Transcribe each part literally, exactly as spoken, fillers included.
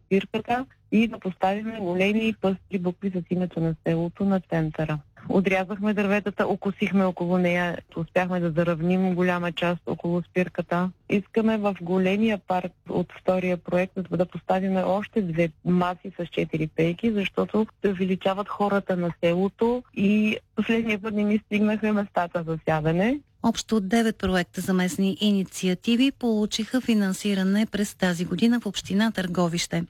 спирката и да поставим големи пъстри букви с името на селото на центъра. Отрязахме дърветата, окосихме около нея, успяхме да заравним голяма част около спирката. Искаме в големия парк от втория проект да поставим още две маси с четири пейки, защото се увеличават хората на селото и последния път не ни стигнаха местата за сядане. Общо девет проекта за местни инициативи получиха финансиране през тази година в община Търговище.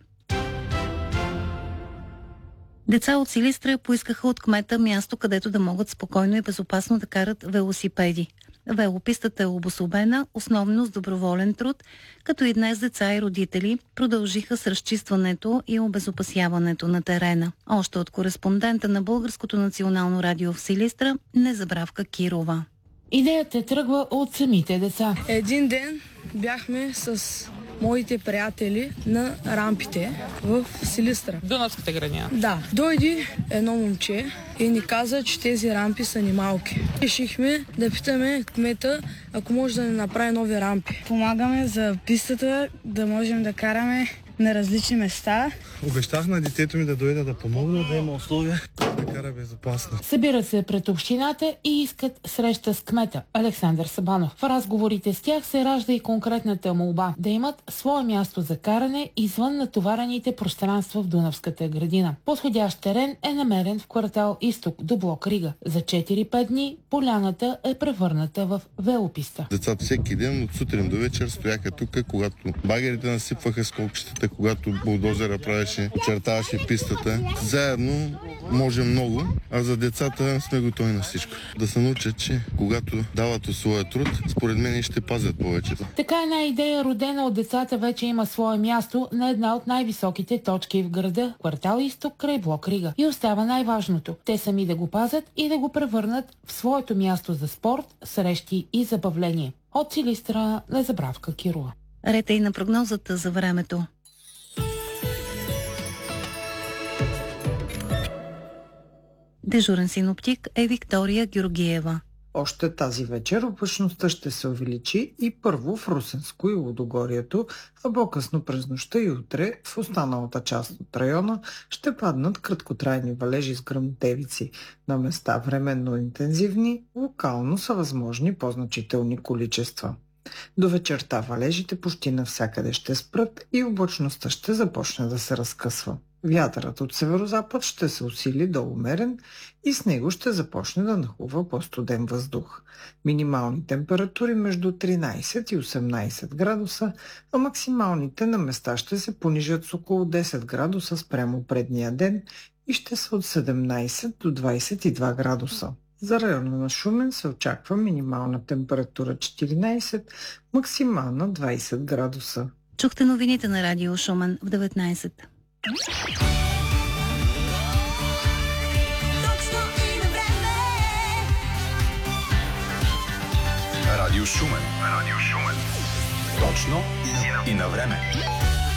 Деца от Силистра поискаха от кмета място, където да могат спокойно и безопасно да карат велосипеди. Велопистата е обособена основно с доброволен труд, като и днес деца и родители продължиха с разчистването и обезопасяването на терена. Още от кореспондента на Българското национално радио в Силистра, Незабравка Кирова. Идеята тръгва от самите деца. Един ден бяхме с моите приятели на рампите в Силистра. Дунавската градина. Да. Дойде едно момче и ни каза, че тези рампи са ни малки. Решихме да питаме кмета, ако може да ни направи нови рампи. Помагаме за пистата, да можем да караме на различни места. Обещах на детето ми да дойде да помогна, да има условия да кара безопасно. Събират се пред общината и искат среща с кмета Александър Сабанов. В разговорите с тях се ражда и конкретната молба да имат свое място за каране извън натоварените пространства в Дунавската градина. Подходящ терен е намерен в квартал Изток до блок Рига. За четири-пет дни поляната е превърната в велописта. Децата всеки ден от сутрин до вечер стояха тук, когато багерите насипваха скокчетата, когато булдозера правеше, очертаваше пистата. Заедно може много, а за децата сме готови на всичко. Да се научат, че когато дават своя труд, според мен ще пазят повечето. Така една идея, родена от децата, вече има свое място на една от най-високите точки в града, квартал Изток край блок Рига. И остава най-важното – те сами да го пазят и да го превърнат в своето място за спорт, срещи и забавление. От Силистра, Незабравка Кирова. Ред е и на прогнозата за времето. Дежурен синоптик е Виктория Георгиева. Още тази вечер облачността ще се увеличи и първо в Русенско и Лудогорието, а по-късно през нощта и утре в останалата част от района ще паднат краткотрайни валежи с гръмотевици. На места временно интензивни, локално са възможни по-значителни количества. До вечерта валежите почти навсякъде ще спрат и облачността ще започне да се разкъсва. Вятърът от северозапад ще се усили до умерен и с него ще започне да нахлува по-студен въздух. Минимални температури между тринайсет и осемнайсет градуса, а максималните на места ще се понижат с около десет градуса спрямо предния ден и ще са от седемнайсет до двайсет и два градуса. За района на Шумен се очаква минимална температура четиринайсет, максимална двайсет градуса. Чухте новините на радио Шумен в деветнайсет. Радио Шумен. Радио Шумен. Точно и на време.